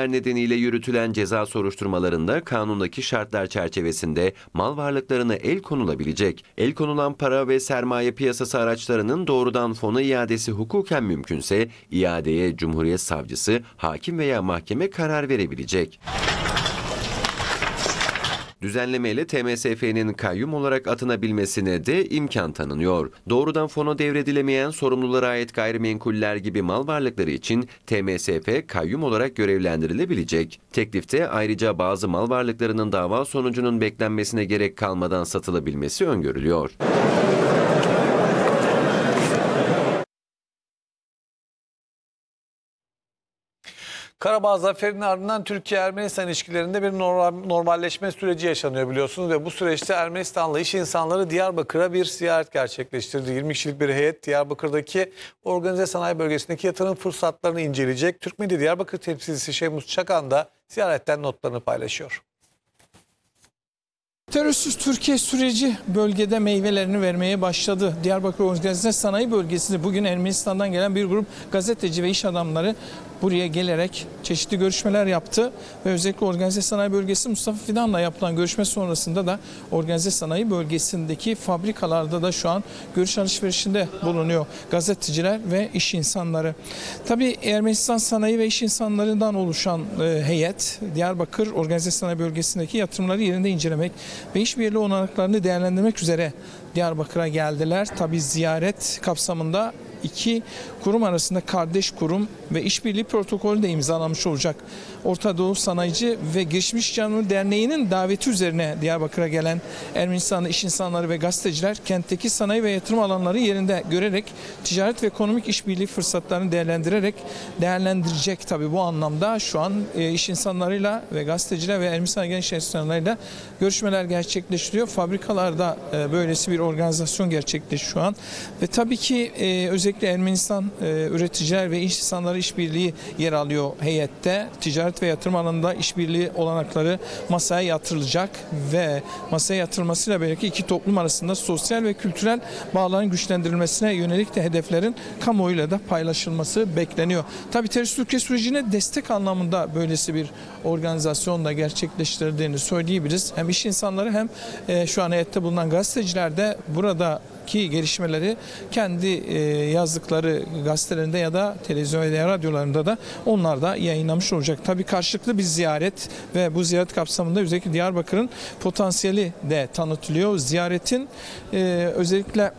nedenler nedeniyle yürütülen ceza soruşturmalarında kanundaki şartlar çerçevesinde mal varlıklarına el konulabilecek. El konulan para ve sermaye piyasası araçlarının doğrudan fona iadesi hukuken mümkünse iadeye Cumhuriyet Savcısı, hakim veya mahkeme karar verebilecek. Düzenlemeyle TMSF'nin kayyum olarak atanabilmesine de imkan tanınıyor. Doğrudan fona devredilemeyen sorumlulara ait gayrimenkuller gibi mal varlıkları için TMSF kayyum olarak görevlendirilebilecek. Teklifte ayrıca bazı mal varlıklarının dava sonucunun beklenmesine gerek kalmadan satılabilmesi öngörülüyor. Karabağ Zaferi'nin ardından Türkiye-Ermenistan ilişkilerinde bir normalleşme süreci yaşanıyor biliyorsunuz ve bu süreçte Ermenistanlı iş insanları Diyarbakır'a bir ziyaret gerçekleştirdi. 20 kişilik bir heyet Diyarbakır'daki organize sanayi bölgesindeki yatırım fırsatlarını inceleyecek. Türk Medya Diyarbakır temsilcisi Şemuz Çakan da ziyaretten notlarını paylaşıyor. Terörsüz Türkiye süreci bölgede meyvelerini vermeye başladı. Diyarbakır Organize Sanayi Bölgesi'nde bugün Ermenistan'dan gelen bir grup gazeteci ve iş adamları buraya gelerek çeşitli görüşmeler yaptı. Ve özellikle Organize Sanayi Bölgesi Mustafa Fidan'la yapılan görüşme sonrasında da Organize Sanayi Bölgesi'ndeki fabrikalarda da şu an görüş alışverişinde bulunuyor gazeteciler ve iş insanları. Tabii Ermenistan sanayi ve iş insanlarından oluşan heyet Diyarbakır Organize Sanayi Bölgesi'ndeki yatırımları yerinde incelemek ve işbirliği olanaklarını değerlendirmek üzere Diyarbakır'a geldiler. Tabii ziyaret kapsamında iki kurum arasında kardeş kurum ve işbirliği protokolü de imzalanmış olacak. Orta Doğu Sanayici ve Girişimci Canlı Derneği'nin daveti üzerine Diyarbakır'a gelen Ermenistanlı iş insanları ve gazeteciler kentteki sanayi ve yatırım alanları yerinde görerek ticaret ve ekonomik işbirliği fırsatlarını değerlendirecek tabii bu anlamda şu an iş insanlarıyla ve gazeteciler ve Ermenistan genç insanlarıyla görüşmeler gerçekleştiriyor. Fabrikalarda böylesi bir organizasyon gerçekleşiyor şu an ve tabii ki özellikle Ermenistan üreticiler ve iş insanları işbirliği yer alıyor heyette. Ticaret ve yatırım alanında işbirliği olanakları masaya yatırılacak ve masaya yatırılmasıyla birlikte iki toplum arasında sosyal ve kültürel bağların güçlendirilmesine yönelik de hedeflerin kamuoyuyla da paylaşılması bekleniyor. Tabii terörist Türkiye sürecine destek anlamında böylesi bir organizasyonla gerçekleştirdiğini söyleyebiliriz. Hem iş insanları hem şu an heyette bulunan gazeteciler de buradaki gelişmeleri kendi yazdıkları gazetelerinde ya da televizyon veya radyolarında da onlar da yayınlamış olacak. Tabii karşılıklı bir ziyaret ve bu ziyaret kapsamında özellikle Diyarbakır'ın potansiyeli de tanıtılıyor. Ziyaretin özellikle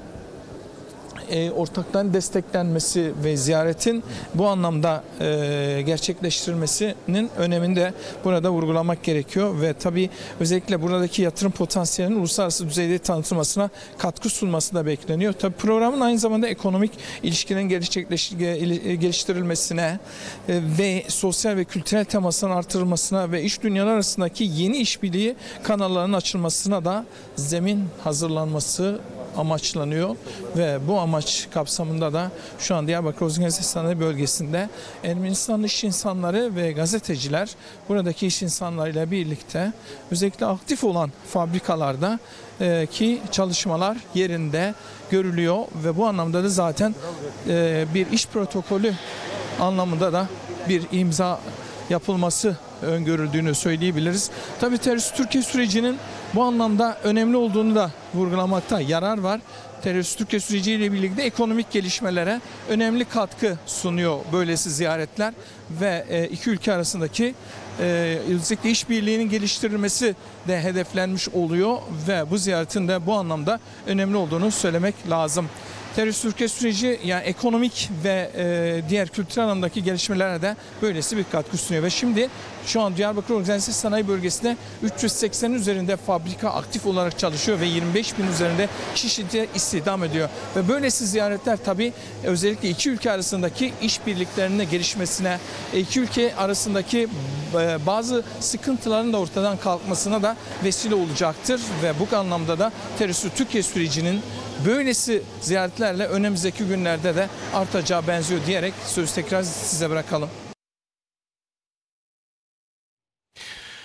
ortakların desteklenmesi ve ziyaretin bu anlamda gerçekleştirilmesinin önemini de burada vurgulamak gerekiyor ve tabii özellikle buradaki yatırım potansiyelinin uluslararası düzeyde tanıtılmasına katkı sunması da bekleniyor. Tabii programın aynı zamanda ekonomik ilişkilerin geliştirilmesine ve sosyal ve kültürel temasının artırılmasına ve iş dünyaları arasındaki yeni işbirliği kanallarının açılmasına da zemin hazırlanması amaçlanıyor ve bu amaç kapsamında da şu an Diyarbakır Organize Sanayi Bölgesi'nde Ermenistanlı iş insanları ve gazeteciler buradaki iş insanlarıyla birlikte özellikle aktif olan fabrikalarda ki çalışmalar yerinde görülüyor ve bu anlamda da zaten bir iş protokolü anlamında da bir imza yapılması öngörüldüğünü söyleyebiliriz. Tabii terörist Türkiye sürecinin bu anlamda önemli olduğunu da vurgulamakta yarar var. Terörist Türkiye süreciyle birlikte ekonomik gelişmelere önemli katkı sunuyor böylesi ziyaretler ve iki ülke arasındaki özellikle işbirliğinin geliştirilmesi de hedeflenmiş oluyor ve bu ziyaretin de bu anlamda önemli olduğunu söylemek lazım. Terörist Türkiye süreci yani ekonomik ve diğer kültürel alandaki gelişmelere de böylesi bir katkı sunuyor. Ve şimdi şu an Diyarbakır Organize Sanayi Bölgesi'nde 380'in üzerinde fabrika aktif olarak çalışıyor ve 25 bin üzerinde kişi de istihdam ediyor. Ve böylesi ziyaretler tabii özellikle iki ülke arasındaki işbirliklerinin gelişmesine, iki ülke arasındaki bazı sıkıntıların da ortadan kalkmasına da vesile olacaktır. Ve bu anlamda da terörist Türkiye sürecinin böylesi ziyaretlerle önümüzdeki günlerde de artacağı benziyor diyerek sözü tekrar size bırakalım.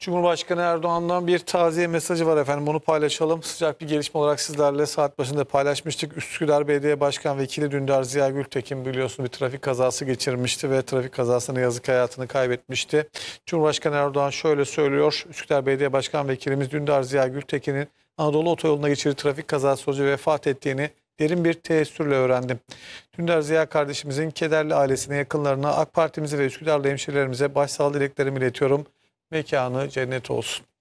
Cumhurbaşkanı Erdoğan'dan bir taziye mesajı var efendim. Bunu paylaşalım. Sıcak bir gelişme olarak sizlerle saat başında paylaşmıştık. Üsküdar Belediye Başkan Vekili Dündar Ziya Gültekin biliyorsun bir trafik kazası geçirmişti ve trafik kazasında yazık hayatını kaybetmişti. Cumhurbaşkanı Erdoğan şöyle söylüyor. Üsküdar Belediye Başkan Vekilimiz Dündar Ziya Gültekin'in Anadolu Otoyolu'nda geçirdiği trafik kazası sonucu vefat ettiğini derin bir teessürle öğrendim. Dündar Ziya kardeşimizin kederli ailesine, yakınlarına, AK Parti'mize ve Üsküdar'lı hemşehrilerimize başsağlığı dileklerimi iletiyorum. Mekanı cennet olsun.